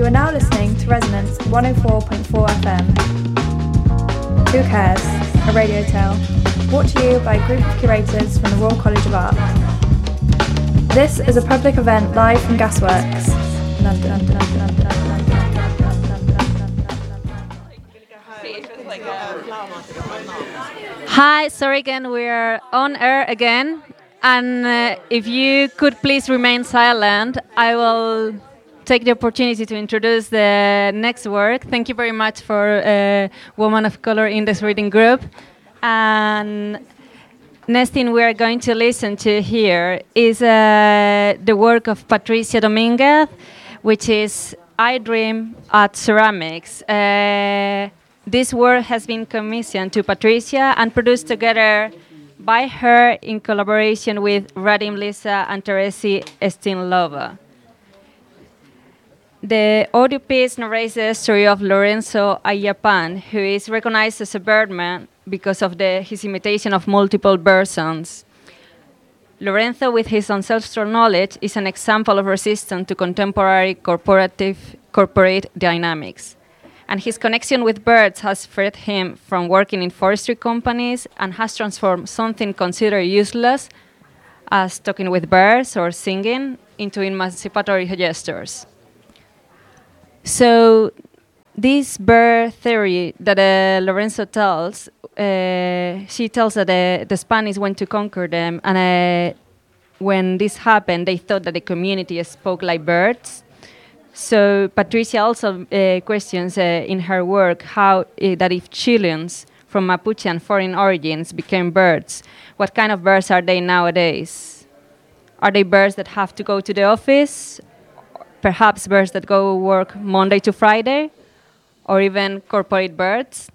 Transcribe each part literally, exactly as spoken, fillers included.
are now listening to Resonance one oh four point four F M. Who Cares? A radio tale, brought to you by a group of curators from the Royal College of Art. This is a public event live from Gasworks, London. London, London, London, London, Hi, sorry again, we're on air again. And uh, if you could please remain silent, I will take the opportunity to introduce the next work. Thank you very much for uh, Woman of Color Index Reading Group. And next thing we are going to listen to here is uh, the work of Patricia Dominguez, which is I Dream at Ceramics. Uh, this work has been commissioned to Patricia and produced together by her in collaboration with Radim Lisa and Teresi Estinlova. The audio piece narrates the story of Lorenzo Ayapan, who is recognized as a birdman because of the, his imitation of multiple bird songs. Lorenzo, with his ancestral knowledge, is an example of resistance to contemporary corporative corporate dynamics. And his connection with birds has freed him from working in forestry companies and has transformed something considered useless, as talking with birds or singing, into emancipatory gestures. So this bird theory that uh, Lorenzo tells, uh, she tells that uh, the Spanish went to conquer them, and uh, when this happened, they thought that the community spoke like birds. So Patricia also uh, questions uh, in her work how uh, that if Chileans from Mapuche and foreign origins became birds, what kind of birds are they nowadays? Are they birds that have to go to the office? Perhaps birds that go work Monday to Friday? Or even corporate birds?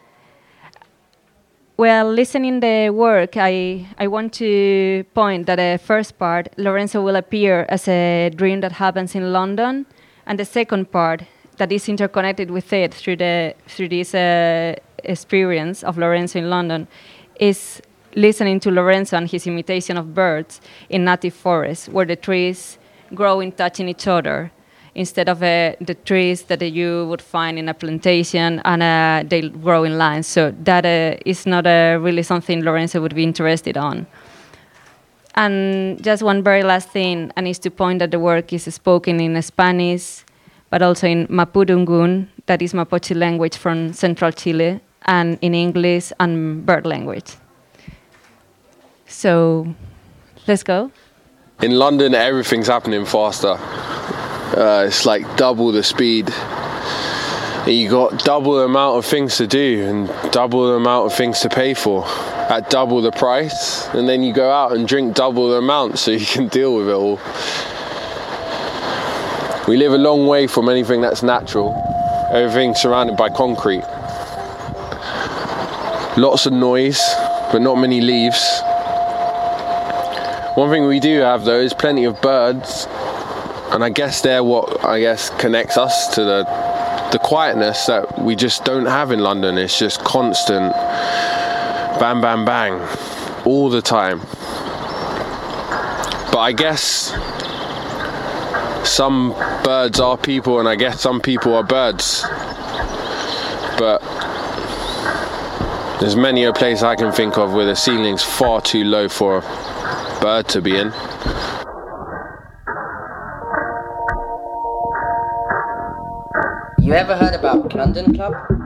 Well, listening the work, I, I want to point that the first part, Lorenzo will appear as a dream that happens in London, and the second part, that is interconnected with it through the through this uh, experience of Lorenzo in London, is listening to Lorenzo and his imitation of birds in native forests, where the trees grow in touching each other, instead of uh, the trees that uh, you would find in a plantation and uh, they grow in lines. So that uh, is not uh, really something Lorenzo would be interested on. And just one very last thing, and is to point that the work is spoken in Spanish, but also in Mapudungun, that is Mapuche language from central Chile, and in English and bird language. So, let's go. In London, everything's happening faster. Uh, it's like double the speed. You got double the amount of things to do and double the amount of things to pay for at double the price, and then you go out and drink double the amount so you can deal with it all. We live a long way from anything that's natural. Everything's surrounded by concrete. Lots of noise, but not many leaves. One thing we do have though is plenty of birds, and I guess they're what I guess connects us to the the quietness that we just don't have in London. It's just constant bang, bang, bang, all the time. But I guess some birds are people, and I guess some people are birds. But there's many a place I can think of where the ceiling's far too low for a bird to be in. You ever heard about London Club?